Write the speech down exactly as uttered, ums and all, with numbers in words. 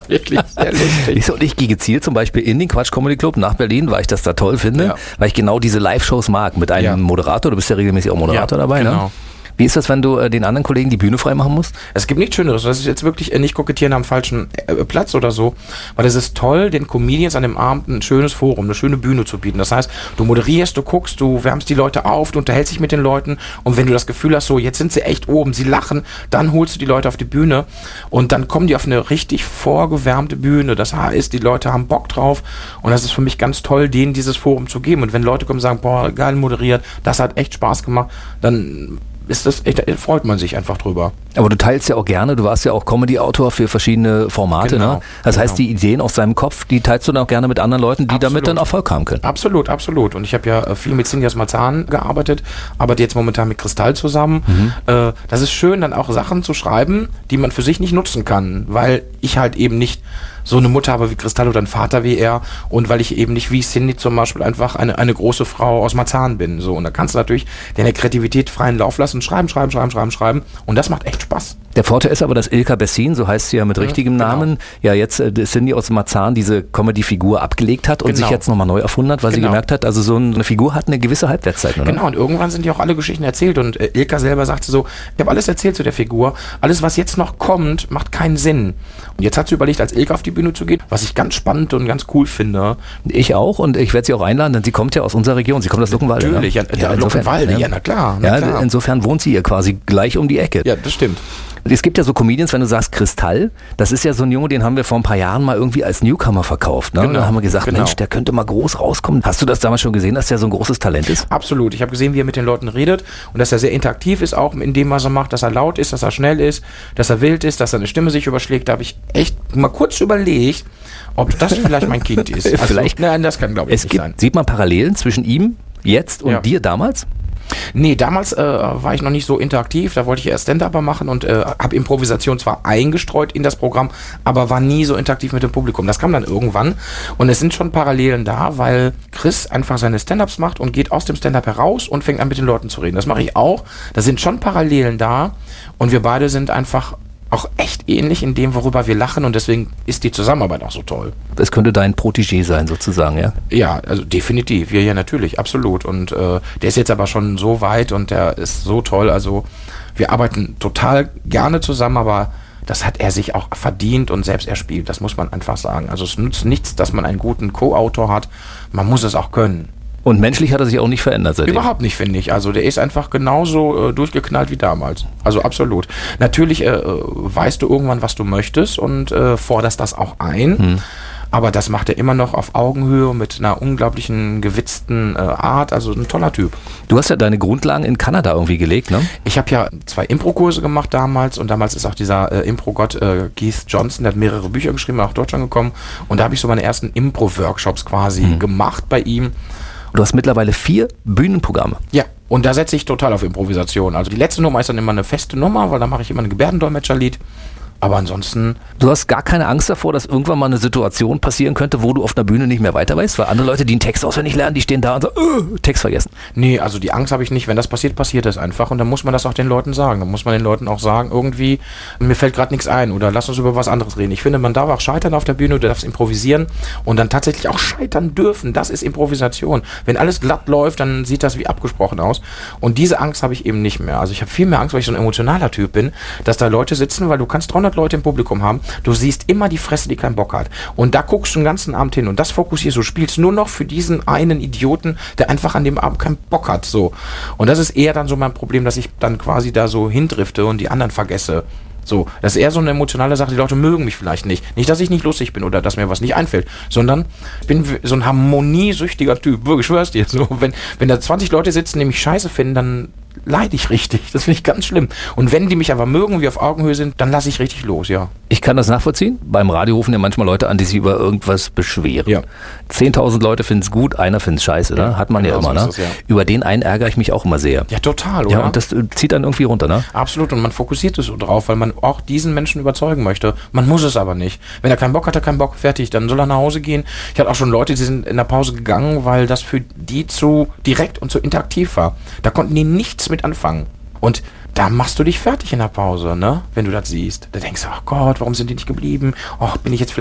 wirklich sehr lustig. Und ich gehe gezielt zum Beispiel in den Quatsch Comedy Club nach Berlin, weil ich das da toll finde, Ja. weil ich genau diese Live-Shows mag mit einem Ja. Moderator. Du bist ja regelmäßig auch Moderator Ja, dabei, genau. ne? Wie ist das, wenn du äh, den anderen Kollegen die Bühne frei machen musst? Es gibt nichts Schöneres. Das ist jetzt wirklich äh, nicht kokettieren am falschen äh, Platz oder so, weil es ist toll, den Comedians an dem Abend ein schönes Forum, eine schöne Bühne zu bieten. Das heißt, du moderierst, du guckst, du wärmst die Leute auf, du unterhältst dich mit den Leuten und wenn du das Gefühl hast, so jetzt sind sie echt oben, sie lachen, dann holst du die Leute auf die Bühne und dann kommen die auf eine richtig vorgewärmte Bühne. Das heißt, die Leute haben Bock drauf und das ist für mich ganz toll, denen dieses Forum zu geben. Und wenn Leute kommen und sagen, boah, geil moderiert, das hat echt Spaß gemacht, dann ist das echt, freut man sich einfach drüber. Aber du teilst ja auch gerne, du warst ja auch Comedy-Autor für verschiedene Formate, Genau, ne? Das genau. heißt, die Ideen aus deinem Kopf, die teilst du dann auch gerne mit anderen Leuten, die Absolut. damit dann Erfolg haben können. Absolut, absolut. Und ich habe ja äh, viel mit Cindy aus Marzahn gearbeitet, arbeite jetzt momentan mit Kristall zusammen. Mhm. Äh, das ist schön, dann auch Sachen zu schreiben, die man für sich nicht nutzen kann, weil ich halt eben nicht so eine Mutter habe wie Kristall oder einen Vater wie er und weil ich eben nicht wie Cindy zum Beispiel einfach eine, eine große Frau aus Marzahn bin. So, und da kannst du natürlich deine Kreativität freien Lauf lassen, schreiben, schreiben, schreiben, schreiben, schreiben und das macht echt Spaß. Der Vorteil ist aber, dass Ilka Bessin, so heißt sie ja mit richtigem genau. Namen, ja jetzt äh, Cindy aus Marzahn diese Comedy-Figur abgelegt hat und Genau. sich jetzt nochmal neu erfunden hat, weil sie Genau. gemerkt hat, also so eine Figur hat eine gewisse Halbwertszeit. Oder? Genau, und irgendwann sind ja auch alle Geschichten erzählt und äh, Ilka selber sagte so, ich habe alles erzählt zu der Figur, alles was jetzt noch kommt, macht keinen Sinn. Und jetzt hat sie überlegt, als Ilka auf die Bühne zu gehen, was ich ganz spannend und ganz cool finde. Ich auch und ich werde sie auch einladen, denn sie kommt ja aus unserer Region, sie kommt aus Luckenwalde. Natürlich, ne? ja, ja, Luckenwalde, ja, na klar. Na ja, klar. insofern wohnt sie ihr quasi gleich um die Ecke. Ja, das stimmt. Es gibt ja so Comedians, wenn du sagst Kristall, das ist ja so ein Junge, den haben wir vor ein paar Jahren mal irgendwie als Newcomer verkauft. Ne? Genau, Da haben wir gesagt, genau. Mensch, der könnte mal groß rauskommen. Hast du das damals schon gesehen, dass der so ein großes Talent ist? Absolut. Ich habe gesehen, wie er mit den Leuten redet und dass er sehr interaktiv ist, auch in dem, was er macht, dass er laut ist, dass er schnell ist, dass er wild ist, dass seine Stimme sich überschlägt. Da habe ich echt mal kurz überlegt, ob das vielleicht mein Kind ist. Also, Vielleicht. Nein, das kann, glaube ich, Es nicht gibt, sein. sieht man Parallelen zwischen ihm jetzt und Ja. dir damals? Nee, damals äh, war ich noch nicht so interaktiv, da wollte ich erst Stand-Upper machen und äh, habe Improvisation zwar eingestreut in das Programm, aber war nie so interaktiv mit dem Publikum. Das kam dann irgendwann und es sind schon Parallelen da, weil Chris einfach seine Stand-Ups macht und geht aus dem Stand-Up heraus und fängt an mit den Leuten zu reden. Das mache ich auch, da sind schon Parallelen da und wir beide sind einfach auch echt ähnlich in dem, worüber wir lachen und deswegen ist die Zusammenarbeit auch so toll. Es könnte dein Protégé sein, sozusagen, ja? Ja, also definitiv, wir ja natürlich, absolut. Und äh, der ist jetzt aber schon so weit und der ist so toll. Also wir arbeiten total gerne zusammen, aber das hat er sich auch verdient und selbst erspielt. Das muss man einfach sagen. Also es nützt nichts, dass man einen guten Co-Autor hat. Man muss es auch können. Und menschlich hat er sich auch nicht verändert seitdem. Überhaupt nicht, finde ich. Also der ist einfach genauso äh, durchgeknallt wie damals. Also absolut. Natürlich äh, weißt du irgendwann, was du möchtest und äh, forderst das auch ein. Hm. Aber das macht er immer noch auf Augenhöhe mit einer unglaublichen, gewitzten äh, Art. Also ein toller Typ. Du hast ja deine Grundlagen in Kanada irgendwie gelegt, ne? Ich habe ja zwei Impro-Kurse gemacht damals und damals ist auch dieser äh, Impro-Gott äh, Keith Johnson, der hat mehrere Bücher geschrieben, nach Deutschland gekommen und da habe ich so meine ersten Impro-Workshops quasi hm. gemacht bei ihm. Du hast mittlerweile vier Bühnenprogramme. Ja, und da setze ich total auf Improvisation. Also die letzte Nummer ist dann immer eine feste Nummer, weil da mache ich immer ein Gebärdendolmetscherlied. Aber ansonsten... Du hast gar keine Angst davor, dass irgendwann mal eine Situation passieren könnte, wo du auf einer Bühne nicht mehr weiter weißt? Weil andere Leute, die einen Text auswendig lernen, die stehen da und sagen, oh, Text vergessen. Nee, also die Angst habe ich nicht. Wenn das passiert, passiert es einfach. Und dann muss man das auch den Leuten sagen. Dann muss man den Leuten auch sagen, irgendwie, mir fällt gerade nichts ein oder lass uns über was anderes reden. Ich finde, man darf auch scheitern auf der Bühne, du darfst improvisieren und dann tatsächlich auch scheitern dürfen. Das ist Improvisation. Wenn alles glatt läuft, dann sieht das wie abgesprochen aus. Und diese Angst habe ich eben nicht mehr. Also ich habe viel mehr Angst, weil ich so ein emotionaler Typ bin, dass da Leute sitzen, weil du kannst dreihundert Leute im Publikum haben. Du siehst immer die Fresse, die keinen Bock hat. Und da guckst du den ganzen Abend hin und das fokussierst du. Spielst nur noch für diesen einen Idioten, der einfach an dem Abend keinen Bock hat. So. Und das ist eher dann so mein Problem, dass ich dann quasi da so hindrifte und die anderen vergesse. So, das ist eher so eine emotionale Sache, die Leute mögen mich vielleicht nicht. Nicht, dass ich nicht lustig bin oder dass mir was nicht einfällt, sondern ich bin so ein harmoniesüchtiger Typ, wirklich, ich schwör's dir. So, wenn, wenn da zwanzig Leute sitzen, die mich scheiße finden, dann leide ich richtig. Das finde ich ganz schlimm. Und wenn die mich aber mögen, wir auf Augenhöhe sind, dann lasse ich richtig los, ja. Ich kann das nachvollziehen. Beim Radio rufen ja manchmal Leute an, die sich über irgendwas beschweren. Ja. zehntausend Leute finden es gut, einer findet es scheiße, ne? Hat man genau ja immer, so ne? ist es, ja. Über den einen ärgere ich mich auch immer sehr. Ja, total, oder? Ja, und das äh, zieht dann irgendwie runter, ne? Absolut, und man fokussiert es so drauf, weil man auch diesen Menschen überzeugen möchte. Man muss es aber nicht. Wenn er keinen Bock hat, hat er keinen Bock, fertig, dann soll er nach Hause gehen. Ich hatte auch schon Leute, die sind in der Pause gegangen, weil das für die zu direkt und zu interaktiv war. Da konnten die nichts mit anfangen. Und da machst du dich fertig in der Pause, ne? Wenn du das siehst. Da denkst du, ach Gott, warum sind die nicht geblieben? Oh, bin ich jetzt